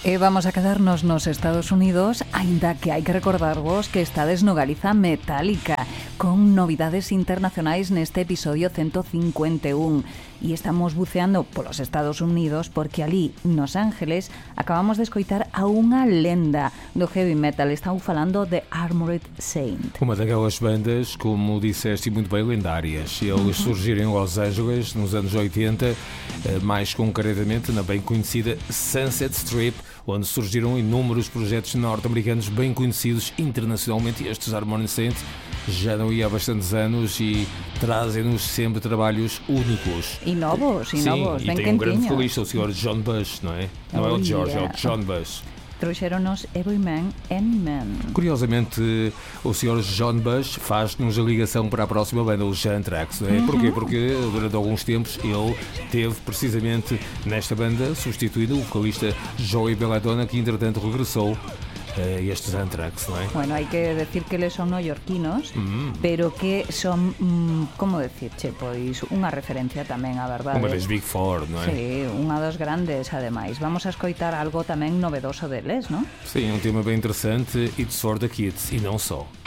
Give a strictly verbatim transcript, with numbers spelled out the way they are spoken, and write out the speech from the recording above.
E vamos a quedarnos nos Estados Unidos, aínda que hai que recordarvos que estades no Galiza Metálica, con novidades internacionais neste episodio ciento cincuenta e un. E estamos buceando polos Estados Unidos porque ali, nos Ángeles, acabamos de escoitar a unha lenda do heavy metal. Estamos falando de Armored Saint. Uma daquelas bandas, como disseste muito bem, lendárias. Eles uhum. surgiram em Los Angeles nos anos oitenta, mais concretamente na bem conhecida Sunset Strip, onde surgiram inúmeros projetos norte-americanos bem conhecidos internacionalmente. E estes Armored Saint já não ia há bastantes anos e trazem-nos sempre trabalhos únicos. E novos, e Sim, novos, e bem tem um grande quentinhos. vocalista, o senhor John Bush, não é? Não Oh, é o George, yeah. é o John Bush. Trouxeram-nos Every Man, Any Man. Curiosamente, o senhor John Bush faz-nos a ligação para a próxima banda, os Anthrax, não é? Uhum. Porquê? Porque durante alguns tempos ele teve precisamente nesta banda, substituindo o vocalista Joey Belladonna, que entretanto regressou a estes Anthrax, não é? Bueno, hay que decir que eles son neoyorquinos, mm. pero que son, mm, como decirche, pois unha referencia tamén, a verdade. Unha das Big Four, non é? Sí, unha dos grandes, ademais. Vamos a escoitar algo tamén novedoso deles, non? Sim, um tema bem interessante, It's for the Kids, e não só.